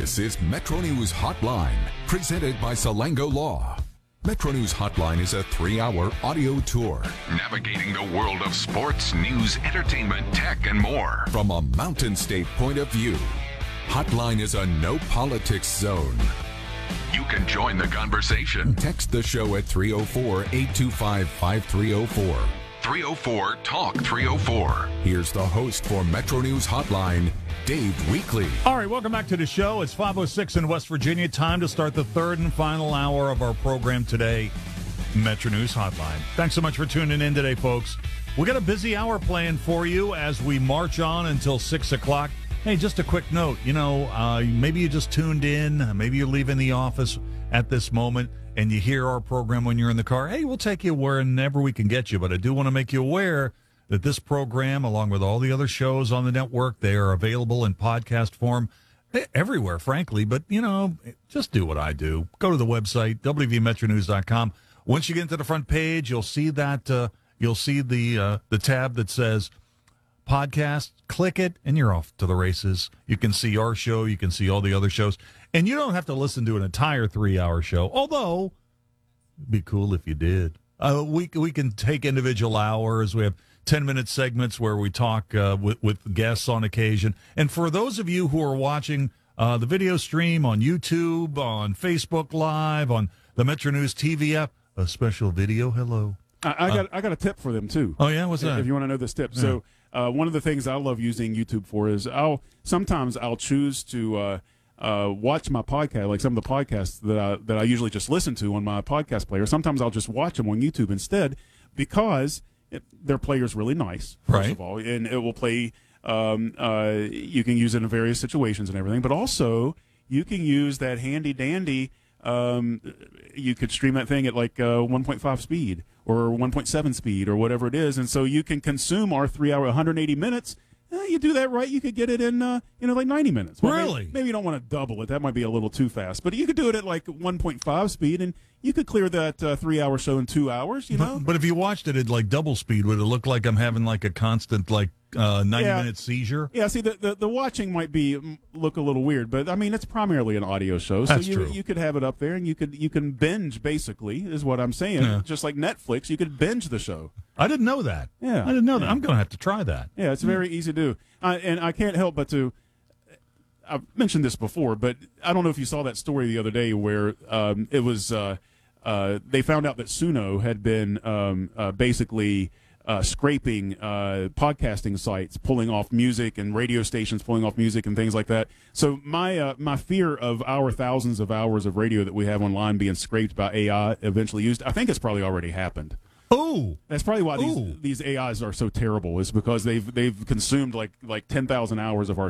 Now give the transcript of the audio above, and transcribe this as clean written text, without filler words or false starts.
This is Metro News Hotline, presented by Salango Law. Metro News Hotline is a 3-hour audio tour, navigating the world of sports, news, entertainment, tech, and more from a Mountain State point of view. Hotline is a no politics zone. You can join the conversation. Text the show at 304-825-5304. 304-TALK-304. Here's the host for Metro News Hotline, Dave Weekley. All right, welcome back to the show. It's 5:06 in West Virginia. Time to start the third and final hour of our program today, Metro News Hotline. Thanks so much for tuning in today, folks. We got a busy hour planned for you as we march on until 6 o'clock. Hey, just a quick note. Maybe you just tuned in. Maybe you're leaving the office at this moment and you hear our program when you're in the car. Hey, we'll take you wherever we can get you. But I do want to make you aware that this program, along with all the other shows on the network, they are available in podcast form everywhere, frankly. But, just do what I do. Go to the website, wvmetronews.com. Once you get into the front page, you'll see that the tab that says podcast. Click it, and you're off to the races. You can see our show. You can see all the other shows. And you don't have to listen to an entire 3-hour show, although it'd be cool if you did. We can take individual hours. We have 10-minute segments where we talk with guests on occasion. And for those of you who are watching the video stream on YouTube, on Facebook Live, on the Metro News TV app, a special video hello. I got a tip for them, too. Oh, yeah? What's that? If you want to know this tip. Yeah. So one of the things I love using YouTube for is I'll choose to watch my podcast, like some of the podcasts that I usually just listen to on my podcast player. Sometimes I'll just watch them on YouTube instead because their player's really nice, first of all, and it will play. You can use it in various situations and everything, but also you can use that handy dandy. You could stream that thing at like 1.5 speed or 1.7 speed or whatever it is, and so you can consume our 3-hour, 180 minutes. You do that right, you could get it in, like 90 minutes. Well, really? Maybe you don't want to double it. That might be a little too fast. But you could do it at like 1.5 speed, and you could clear that 3-hour show in 2 hours, But if you watched it at like double speed, would it look like I'm having like a constant 90-minute seizure? Yeah, see, the watching might look a little weird, but, I mean, it's primarily an audio show. So That's true. You could have it up there, and you can binge, basically, is what I'm saying. Yeah. Just like Netflix, you could binge the show. I didn't know that. Yeah. I didn't know that. I'm going to have to try that. Yeah, it's very easy to do. And I can't help but to – I've mentioned this before, but I don't know if you saw that story the other day where it was they found out that Suno had been basically scraping podcasting sites, pulling off music, and radio stations pulling off music and things like that. So my fear of our thousands of hours of radio that we have online being scraped by AI eventually used, I think it's probably already happened. Oh, that's probably why these AIs are so terrible. Is because they've consumed like 10,000 hours of our